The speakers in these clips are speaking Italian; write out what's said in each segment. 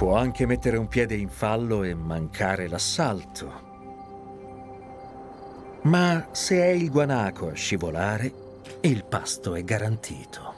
Può anche mettere un piede in fallo e mancare l'assalto. Ma se è il guanaco a scivolare, il pasto è garantito.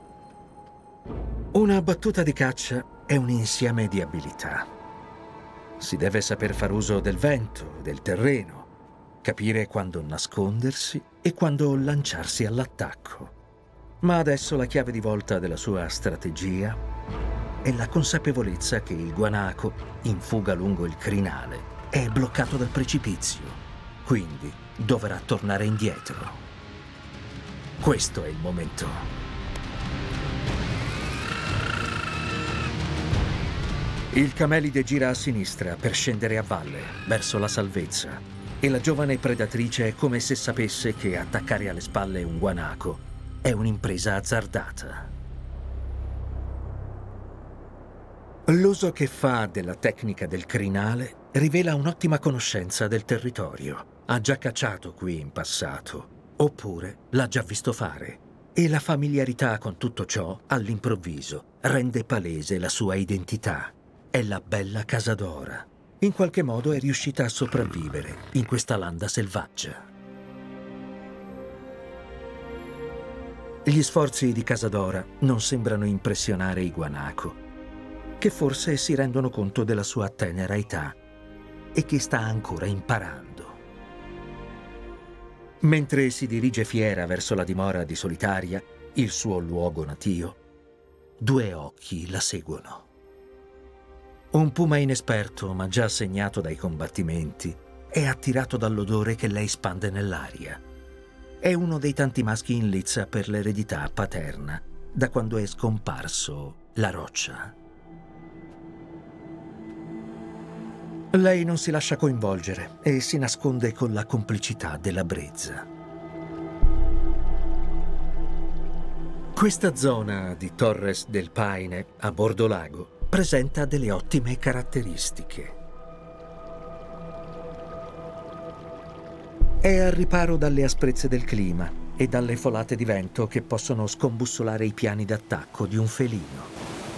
Una battuta di caccia è un insieme di abilità. Si deve saper far uso del vento, del terreno, capire quando nascondersi e quando lanciarsi all'attacco. Ma adesso la chiave di volta della sua strategia è la consapevolezza che il guanaco, in fuga lungo il crinale, è bloccato dal precipizio, quindi dovrà tornare indietro. Questo è il momento. Il camelide gira a sinistra per scendere a valle, verso la salvezza, e la giovane predatrice è come se sapesse che attaccare alle spalle un guanaco è un'impresa azzardata. L'uso che fa della tecnica del crinale rivela un'ottima conoscenza del territorio. Ha già cacciato qui in passato, oppure l'ha già visto fare. E la familiarità con tutto ciò, all'improvviso, rende palese la sua identità. È la bella Casadora. In qualche modo è riuscita a sopravvivere in questa landa selvaggia. Gli sforzi di Casadora non sembrano impressionare i guanaco, che forse si rendono conto della sua tenera età e che sta ancora imparando. Mentre si dirige fiera verso la dimora di Solitaria, il suo luogo natio, due occhi la seguono. Un puma inesperto, ma già segnato dai combattimenti, è attirato dall'odore che lei spande nell'aria. È uno dei tanti maschi in lizza per l'eredità paterna, da quando è scomparso la roccia. Lei non si lascia coinvolgere e si nasconde con la complicità della brezza. Questa zona di Torres del Paine, a bordo lago, presenta delle ottime caratteristiche. È al riparo dalle asprezze del clima e dalle folate di vento che possono scombussolare i piani d'attacco di un felino.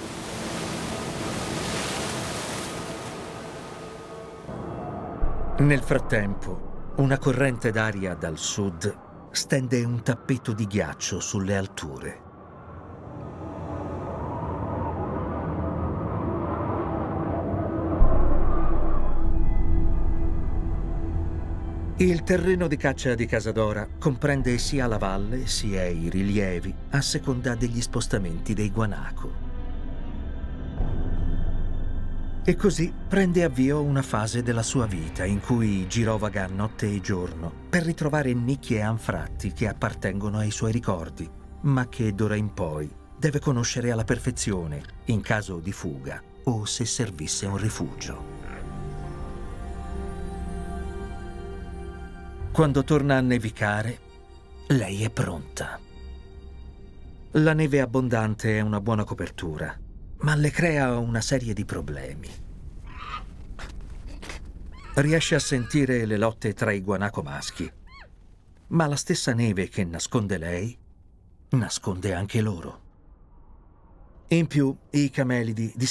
Nel frattempo, una corrente d'aria dal sud stende un tappeto di ghiaccio sulle alture. Il terreno di caccia di Casadora comprende sia la valle sia i rilievi a seconda degli spostamenti dei guanaco. E così prende avvio una fase della sua vita in cui girovaga notte e giorno per ritrovare nicchie e anfratti che appartengono ai suoi ricordi, ma che d'ora in poi deve conoscere alla perfezione in caso di fuga o se servisse un rifugio. Quando torna a nevicare, lei è pronta. La neve abbondante è una buona copertura, ma le crea una serie di problemi. Riesce a sentire le lotte tra i guanaco maschi, ma la stessa neve che nasconde lei, nasconde anche loro. In più, i camelidi